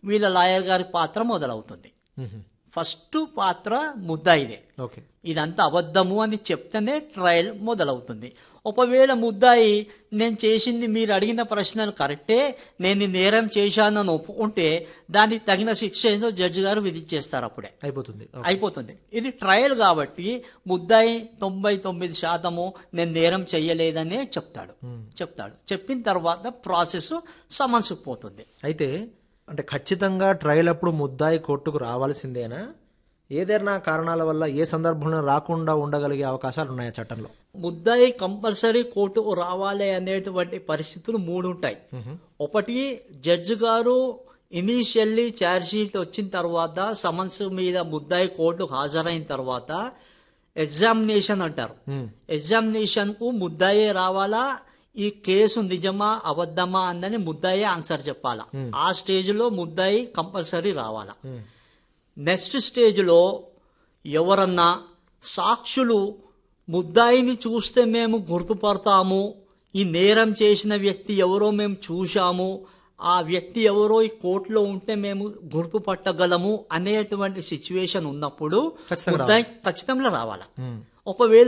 వీళ్ళ లాయర్ గారి పాత్ర మొదలవుతుంది. ఫస్ట్ పాత్ర ముద్దాయిదే. ఓకే, ఇదంతా అబద్ధము అని చెప్తేనే ట్రయల్ మొదలవుతుంది. ఒకవేళ ముద్దాయి నేను చేసింది మీరు అడిగిన ప్రశ్నలు కరెక్టే, నేను ఈ నేరం చేశాను అని ఒప్పుకుంటే దానికి తగిన శిక్ష ఏదో జడ్జి గారు విధించేస్తారు. అప్పుడే అయిపోతుంది. ఇది ట్రయల్ కాబట్టి ముద్దాయి 99% నేను నేరం చెయ్యలేదనే చెప్తాడు. చెప్పిన తర్వాత ప్రాసెస్ సమన్సుకు పోతుంది. అయితే అంటే ఖచ్చితంగా ట్రయల్ అప్పుడు ముద్దాయి కోర్టుకు రావాల్సిందేనా? ఏదైనా కారణాల వల్ల ఏ సందర్భంలో రాకుండా ఉండగలిగే అవకాశాలు ఉన్నాయా చట్టంలో? ముద్దాయి కంపల్సరీ కోర్టుకు రావాలి అనేటువంటి పరిస్థితులు 3 ఉంటాయి. ఒకటి, జడ్జి గారు ఇనీషియల్లీ ఛార్జ్ షీట్ వచ్చిన తర్వాత సమన్స్ మీద ముద్దాయి కోర్టుకు హాజరైన తర్వాత ఎగ్జామినేషన్ అంటారు. ఎగ్జామినేషన్ కు ముద్దాయే రావాలా, ఈ కేసు నిజమా అబద్ధమా అన్నని ముద్దాయి ఆన్సర్ చెప్పాలా. ఆ స్టేజ్ లో ముద్దాయి కంపల్సరీ రావాలా. నెక్స్ట్ స్టేజ్ లో ఎవరన్నా సాక్షులు ముద్దాయిని చూస్తే మేము గుర్తుపడతాము, ఈ నేరం చేసిన వ్యక్తి ఎవరో మేము చూశాము, ఆ వ్యక్తి ఎవరో ఈ కోర్టులో ఉంటే మేము గుర్తుపట్టగలము అనేటువంటి సిచ్యువేషన్ ఉన్నప్పుడు ముద్దాయి ఖచ్చితంగా రావాలా. ఒకవేళ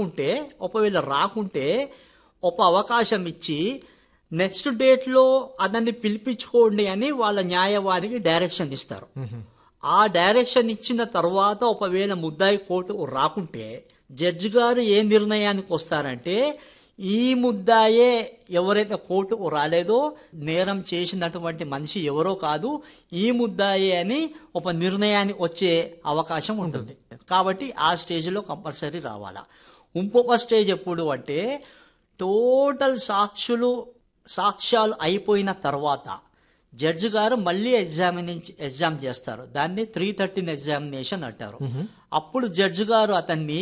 రాకుంటే ఒక అవకాశం ఇచ్చి నెక్స్ట్ డేట్ లో అతన్ని పిలిపించుకోండి అని వాళ్ళ న్యాయవాదికి డైరెక్షన్ ఇస్తారు. ఆ డైరెక్షన్ ఇచ్చిన తర్వాత ఒకవేళ ముద్దాయి కోర్టుకు రాకుంటే జడ్జి గారు ఏ నిర్ణయానికి వస్తారంటే, ఈ ముద్దాయే ఎవరైతే కోర్టుకు రాలేదో నేరం చేసినటువంటి మనిషి ఎవరో కాదు, ఈ ముద్దాయే అని ఒక నిర్ణయానికి వచ్చే అవకాశం ఉంటుంది. కాబట్టి ఆ స్టేజ్ లో కంపల్సరీ రావాలా. ఇంకొక స్టేజ్ ఎప్పుడు అంటే, టోటల్ సాక్ష్యాలు అయిపోయిన తర్వాత జడ్జి గారు మళ్ళీ ఎగ్జామ్ చేస్తారు. దాన్ని 313 ఎగ్జామినేషన్ అంటారు. అప్పుడు జడ్జి గారు అతన్ని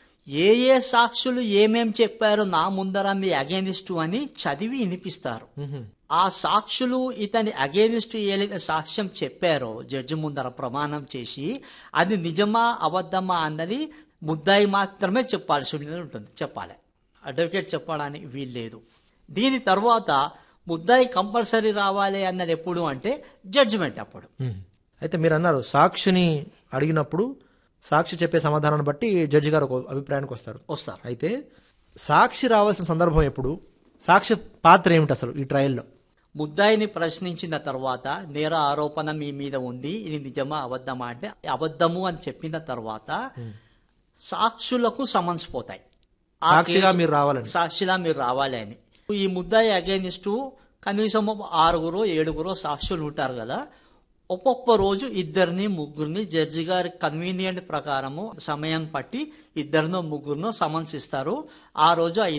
ఏ సాక్షులు ఏమేం చెప్పారో నా ముందర మీ అగేనిస్ట్ అని చదివి వినిపిస్తారు. ఆ సాక్షులు ఇతని అగేనిస్ట్ ఏదైతే సాక్ష్యం చెప్పారో జడ్జి ముందర ప్రమాణం చేసి అది నిజమా అబద్ధమా అన్నది ముద్దాయి మాత్రమే చెప్పాలి. అడ్వకేట్ చెప్పడానికి వీల్లేదు. దీని తర్వాత ముద్దాయి కంపల్సరీ రావాలి అన్నది ఎప్పుడు అంటే జడ్జిమెంట్ అప్పుడు. అయితే మీరు అన్నారు సాక్షిని అడిగినప్పుడు సాక్షి చెప్పే సమాధానాన్ని బట్టి జడ్జి గారు ఒక అభిప్రాయానికి వస్తారు. అయితే సాక్షి రావాల్సిన సందర్భం ఎప్పుడు? సాక్షి పాత్ర ఏమిటి అసలు ఈ ట్రయల్లో? ముద్దాయిని ప్రశ్నించిన తర్వాత నేర ఆరోపణ మీ మీద ఉంది, ఇది నిజమా అబద్ధమా అంటే అబద్ధము అని చెప్పిన తర్వాత సాక్షులకు సమన్స్ పోతాయి. సాక్షిగా మీరు రావాలి అని. ఈ ముద్దాయి అగైనిస్ట్ కనీసం 6-7 సాక్షులు ఉంటారు కదా. ఒక్కొక్క రోజు 2-3 జడ్జి గారి కన్వీనియంట్ ప్రకారము సమయం పట్టి 2-3 సమన్స్ ఇస్తారు. ఆ రోజు ఆ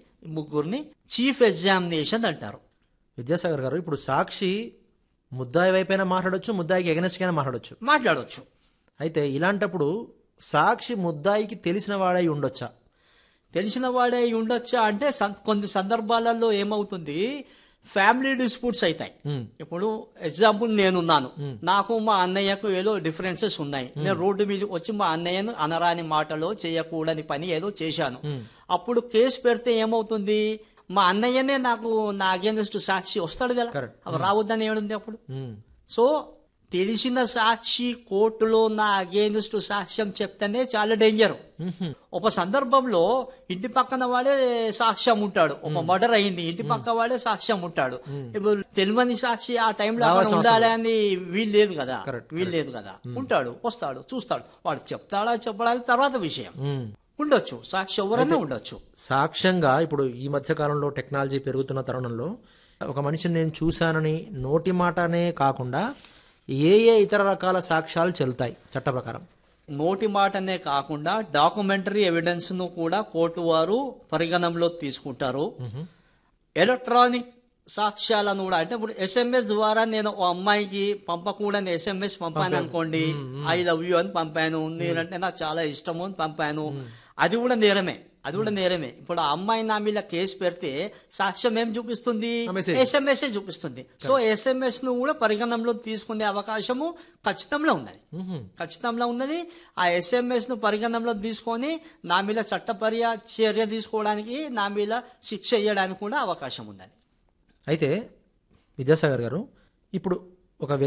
2-3 చీఫ్ ఎగ్జామినేషన్ అంటారు. విద్యాసాగర్ గారు, ఇప్పుడు సాక్షి ముద్దాయి వైపైనా మాట్లాడొచ్చు, ముద్దాయికి ఎగనెస్ట్ గా మాట్లాడొచ్చు. అయితే ఇలాంటప్పుడు సాక్షి ముద్దాయికి తెలిసిన వాడై ఉండొచ్చా? తెలిసిన వాడే ఉండొచ్చా అంటే కొన్ని సందర్భాలలో ఏమవుతుంది, ఫ్యామిలీ డిస్ప్యూట్స్ అవుతాయి. ఇప్పుడు ఎగ్జాంపుల్ నేనున్నాను, నాకు మా అన్నయ్యకు ఏదో డిఫరెన్సెస్ ఉన్నాయి. నేను రోడ్డు మీద వచ్చి మా అన్నయ్యను అనరాని మాటలో చేయకూడని పని ఏదో చేశాను. అప్పుడు కేసు పెడితే ఏమవుతుంది, మా అన్నయ్యనే నాకు నా అగేన్స్ట్ సాక్షి వస్తాడు కదా, అవి రావద్దని ఏముంది అప్పుడు. సో తెలిసిన సాక్షి కోర్టులో నా అగేన్స్ట్ సాక్ష్యం చెప్తేనే చాలా డేంజర్. ఒక సందర్భంలో ఇంటి పక్కన వాడే సాక్ష్యం ఉంటాడు, ఒక మర్డర్ అయింది, ఇంటి పక్క వాడే సాక్ష్యం ఉంటాడు. ఇప్పుడు తెలియని సాక్షి ఆ టైంలో అక్కడ ఉండాలి అని వీల్లేదు కదా. ఉంటాడు, వస్తాడు, చూస్తాడు, వాడు చెప్తాడా చెప్పడానికి తర్వాత విషయం. ఉండొచ్చు సాక్షి, ఎవరైనా ఉండొచ్చు. సాక్ష్యంగా ఇప్పుడు ఈ మధ్య కాలంలో టెక్నాలజీ పెరుగుతున్న తరుణంలో ఒక మనిషిని నేను చూశానని నోటి మాటనే కాకుండా ఏ ఇతర రకాల సాక్ష్యాలు చెల్లుతాయి చట్ట ప్రకారం? నోటి మాటనే కాకుండా డాక్యుమెంటరీ ఎవిడెన్స్ ను కూడా కోర్టు వారు పరిగణనలో తీసుకుంటారు. ఎలక్ట్రానిక్ సాక్ష్యాలను కూడా, అంటే ఇప్పుడు SMS ద్వారా నేను ఓ అమ్మాయికి పంపకూడని SMS పంపాను అనుకోండి, ఐ లవ్ యూ అని పంపాను, నేనంటే నాకు చాలా ఇష్టము అని పంపాను, అది కూడా నేరమే. ఇప్పుడు ఆ అమ్మాయి నా మీద కేసు పెడితే సాక్ష్యం ఏం చూపిస్తుంది, SMS చూపిస్తుంది. సో SMS ను కూడా పరిగణనలో తీసుకునే అవకాశము ఖచ్చితంగా ఉన్నది. ఆ SMS ను పరిగణనలో తీసుకొని నా మీద చట్టపర్య చర్య తీసుకోవడానికి, నా మీద శిక్ష వేయడానికి కూడా అవకాశం ఉన్నది. అయితే విద్యాసాగర్ గారు, ఇప్పుడు ఒక